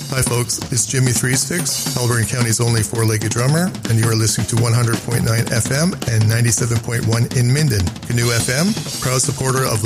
Hi folks, it's Jimmy Three Sticks, Haliburton County's only four-legged drummer, and you are listening to 100.9 FM and 97.1 in Minden. Canoe FM, proud supporter of